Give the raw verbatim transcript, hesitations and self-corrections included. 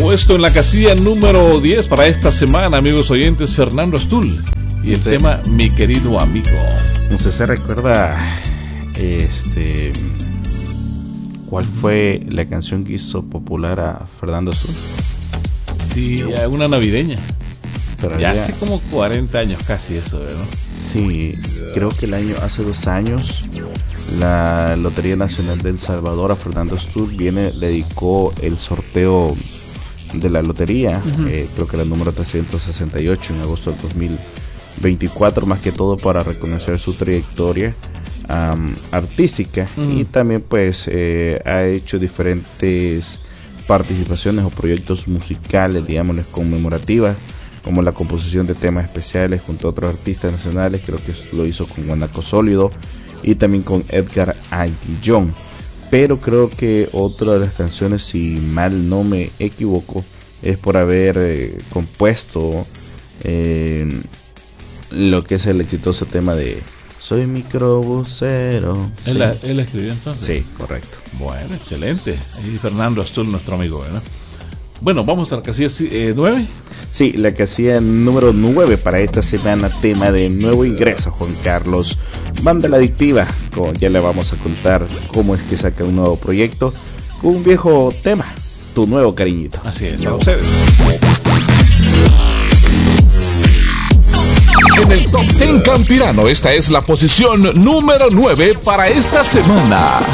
Puesto en la casilla número diez para esta semana, amigos oyentes, Fernando Astul. Y el Sí. tema Mi Querido Amigo. ¿Usted se recuerda este cuál fue la canción que hizo popular a Fernando Astul? Sí, una navideña. Pero Ya había- hace como cuarenta años casi eso, ¿no? Sí, creo que el año, hace dos años, la Lotería Nacional de El Salvador a Fernando Astul viene, le dedicó el sorteo de la lotería, Ujú. eh, creo que la número trescientos sesenta y ocho en agosto del dos mil veinticuatro, más que todo para reconocer su trayectoria am, artística. Ujú. Y también pues eh, ha hecho diferentes participaciones o proyectos musicales, digámosles, conmemorativas, como la composición de temas especiales junto a otros artistas nacionales. Creo que lo hizo con Guanaco Sólido y también con Edgar Aguillón. Pero creo que otra de las canciones, si mal no me equivoco, es por haber eh, compuesto eh, lo que es el exitoso tema de Soy microbusero. Él, Sí. la- él la escribió entonces. Sí, correcto. Bueno, excelente. Ahí Fernando Astul, nuestro amigo, ¿no? Bueno, vamos a la casilla eh, nueve. Sí, la casilla número nueve para esta semana, tema de nuevo ingreso, Juan Carlos. Banda La Adictiva, como ya le vamos a contar cómo es que saca un nuevo proyecto con un viejo tema, Tu Nuevo Cariñito. Así es, para ustedes. En el Top diez Campirano, esta es la posición número nueve para esta semana.